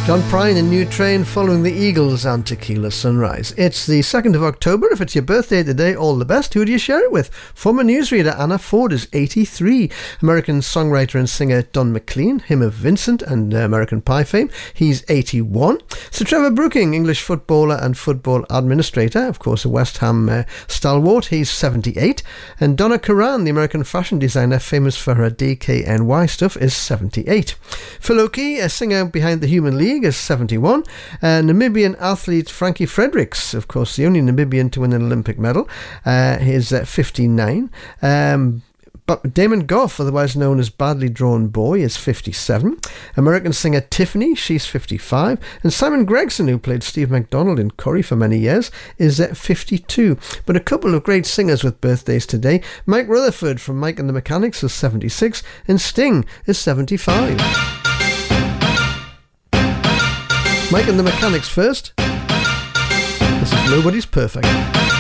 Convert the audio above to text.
John Prine and New Train following the Eagles and Tequila Sunrise. It's the 2nd of October. If it's your birthday today, all the best. Who do you share it with? Former newsreader Anna Ford is 83. American songwriter and singer Don McLean, him of Vincent and American Pie fame, he's 81. Sir Trevor Brooking, English footballer and football administrator, of course a West Ham stalwart, he's 78. And Donna Karan, the American fashion designer famous for her DKNY stuff, is 78. Phil Oakey, a singer behind the Human League, is 71. Namibian athlete Frankie Fredericks, of course the only Namibian to win an Olympic medal, is 59. But Damon Gough, otherwise known as Badly Drawn Boy, is 57. American singer Tiffany, she's 55. And Simon Gregson, who played Steve MacDonald in Corrie for many years, is 52. But a couple of great singers with birthdays today. Mike Rutherford from Mike and the Mechanics is 76. And Sting is 75. Mike and the Mechanics first. This is Nobody's Perfect.